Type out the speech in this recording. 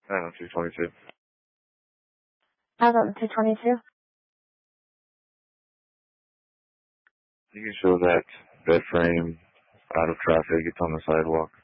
222. How's on 222? You can show that bed frame out of traffic. It's on the sidewalk.